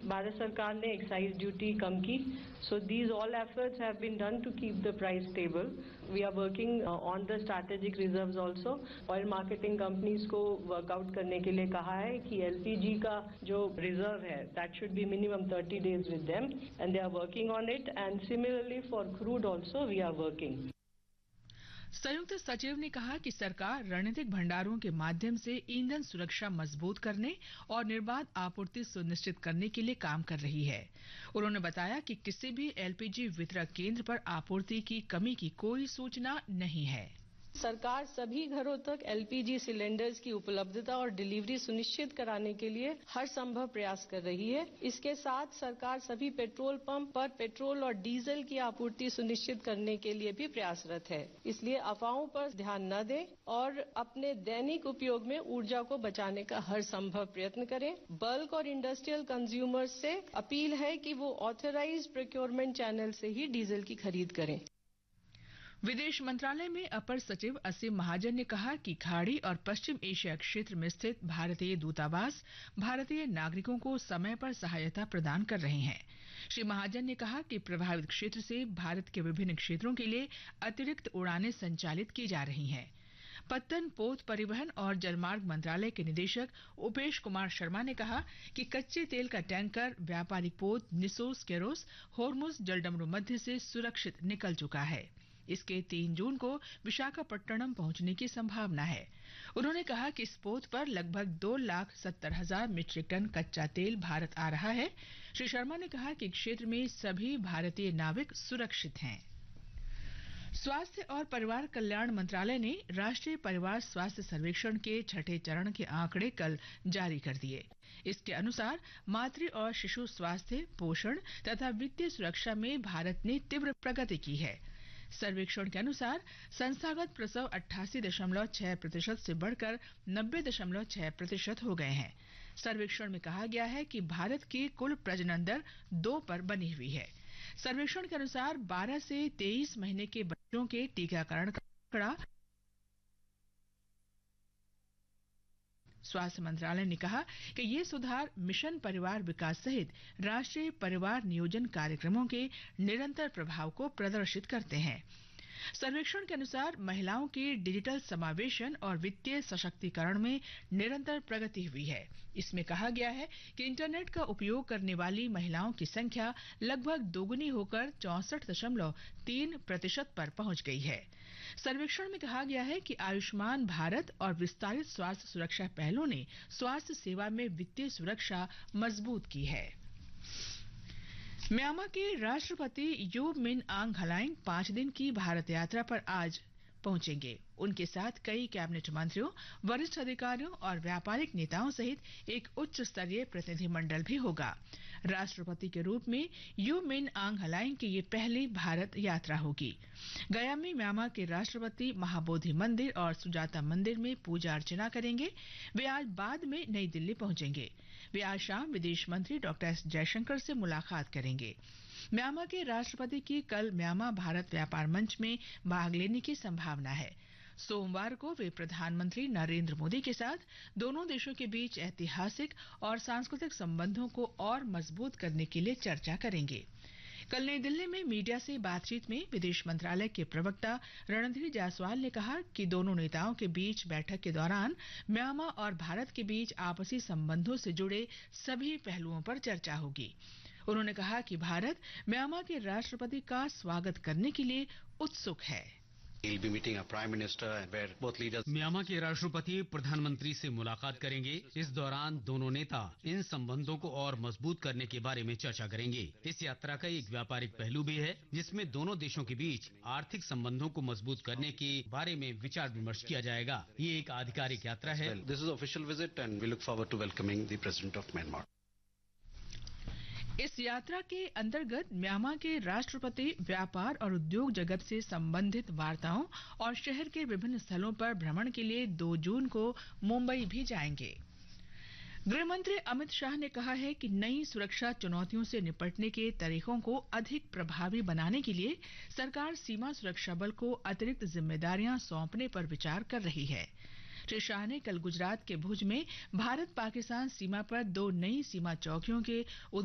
भारत सरकार ने excise duty कम की. So these all efforts have been done to keep the price stable. We are working on the strategic reserves also. Oil marketing companies को workout करने के लिए कहा है कि LPG का जो रिजर्व है that should be minimum 30 days with them and they are working on it and similarly for crude also we are working. संयुक्त सचिव ने कहा कि सरकार रणनीतिक भंडारों के माध्यम से ईंधन सुरक्षा मजबूत करने और निर्बाध आपूर्ति सुनिश्चित करने के लिए काम कर रही है. उन्होंने बताया कि किसी भी LPG वितरक केंद्र पर आपूर्ति की कमी की कोई सूचना नहीं है. सरकार सभी घरों तक LPG सिलेंडर्स की उपलब्धता और डिलीवरी सुनिश्चित कराने के लिए हर संभव प्रयास कर रही है. इसके साथ सरकार सभी पेट्रोल पंप पर पेट्रोल और डीजल की आपूर्ति सुनिश्चित करने के लिए भी प्रयासरत है. इसलिए अफवाहों पर ध्यान न दें और अपने दैनिक उपयोग में ऊर्जा को बचाने का हर संभव प्रयत्न करें. बल्क और इंडस्ट्रियल कंज्यूमर्स से अपील है कि वो ऑथराइज्ड प्रोक्योरमेंट चैनल से ही डीजल की खरीद करें. विदेश मंत्रालय में अपर सचिव असीम महाजन ने कहा कि खाड़ी और पश्चिम एशिया क्षेत्र में स्थित भारतीय दूतावास भारतीय नागरिकों को समय पर सहायता प्रदान कर रहे हैं. श्री महाजन ने कहा कि प्रभावित क्षेत्र से भारत के विभिन्न क्षेत्रों के लिए अतिरिक्त उड़ानें संचालित की जा रही हैं. पत्तन पोत परिवहन और जलमार्ग मंत्रालय के निदेशक उपेश कुमार शर्मा ने कहा कि कच्चे तेल का टैंकर व्यापारिक पोत निसोस केरोस होर्मुज जलडमरू मध्य से सुरक्षित निकल चुका है. इसके 3 जून को विशाखापट्टनम पहुंचने की संभावना है. उन्होंने कहा कि इस पोत पर लगभग 2,70,000 मीट्रिक टन कच्चा तेल भारत आ रहा है. श्री शर्मा ने कहा कि क्षेत्र में सभी भारतीय नाविक सुरक्षित हैं. स्वास्थ्य और परिवार कल्याण मंत्रालय ने राष्ट्रीय परिवार स्वास्थ्य सर्वेक्षण के 6ठे चरण के आंकड़े कल जारी कर दिए. इसके अनुसार मातृ और शिशु स्वास्थ्य, पोषण तथा वित्तीय सुरक्षा में भारत ने तीव्र प्रगति की है. सर्वेक्षण के अनुसार संस्थागत प्रसव 88.6% से बढ़कर 90.6% हो गए हैं. सर्वेक्षण में कहा गया है कि भारत की कुल प्रजनन दर 2 पर बनी हुई है. सर्वेक्षण के अनुसार 12 से 23 महीने के बच्चों के टीकाकरण का आंकड़ा. स्वास्थ्य मंत्रालय ने कहा कि ये सुधार मिशन परिवार विकास सहित राष्ट्रीय परिवार नियोजन कार्यक्रमों के निरंतर प्रभाव को प्रदर्शित करते हैं. सर्वेक्षण के अनुसार महिलाओं के डिजिटल समावेशन और वित्तीय सशक्तिकरण में निरंतर प्रगति हुई है. इसमें कहा गया है कि इंटरनेट का उपयोग करने वाली महिलाओं की संख्या लगभग दोगुनी होकर 64.3% पर पहुंच गई है. सर्वेक्षण में कहा गया है कि आयुष्मान भारत और विस्तारित स्वास्थ्य सुरक्षा पहलों ने स्वास्थ्य सेवा में वित्तीय सुरक्षा मजबूत की है. म्यांमार के राष्ट्रपति यू मिन आंग हलाइंग 5 दिन की भारत यात्रा पर आज पहुंचेंगे. उनके साथ कई कैबिनेट मंत्रियों, वरिष्ठ अधिकारियों और व्यापारिक नेताओं सहित एक उच्च स्तरीय प्रतिनिधिमंडल भी होगा. राष्ट्रपति के रूप में यू मिन आंग हलाइंग की ये पहली भारत यात्रा होगी. गया में म्यांमार के राष्ट्रपति महाबोधि मंदिर और सुजाता मंदिर में पूजा अर्चना करेंगे. वे आज बाद में नई दिल्ली पहुंचेंगे. वे आज शाम विदेश मंत्री डॉक्टर एस जयशंकर से मुलाकात करेंगे. म्यांमार के राष्ट्रपति की कल म्यांमार भारत व्यापार मंच में भाग लेने की संभावना है. सोमवार को वे प्रधानमंत्री नरेंद्र मोदी के साथ दोनों देशों के बीच ऐतिहासिक और सांस्कृतिक संबंधों को और मजबूत करने के लिए चर्चा करेंगे. कल नई दिल्ली में मीडिया से बातचीत में विदेश मंत्रालय के प्रवक्ता रणधीर जायसवाल ने कहा कि दोनों नेताओं के बीच बैठक के दौरान म्यांमार और भारत के बीच आपसी संबंधों से जुड़े सभी पहलुओं पर चर्चा होगी. उन्होंने कहा कि भारत म्यांमार के राष्ट्रपति का स्वागत करने के लिए उत्सुक है. म्यांमार के राष्ट्रपति प्रधानमंत्री से मुलाकात करेंगे. इस दौरान दोनों नेता इन संबंधों को और मजबूत करने के बारे में चर्चा करेंगे. इस यात्रा का एक व्यापारिक पहलू भी है जिसमें दोनों देशों के बीच आर्थिक संबंधों को मजबूत करने के बारे में विचार विमर्श किया जाएगा. ये एक आधिकारिक यात्रा है. This is official visit and we look forward to welcoming the President of Myanmar. इस यात्रा के अंतर्गत म्यांमार के राष्ट्रपति व्यापार और उद्योग जगत से संबंधित वार्ताओं और शहर के विभिन्न स्थलों पर भ्रमण के लिए 2 जून को मुंबई भी जाएंगे. गृह मंत्री अमित शाह ने कहा है कि नई सुरक्षा चुनौतियों से निपटने के तरीकों को अधिक प्रभावी बनाने के लिए सरकार सीमा सुरक्षा बल को अतिरिक्त जिम्मेदारियां सौंपने पर विचार कर रही है. श्री शाह ने कल गुजरात के भुज में भारत पाकिस्तान सीमा पर 2 नई सीमा चौकियों के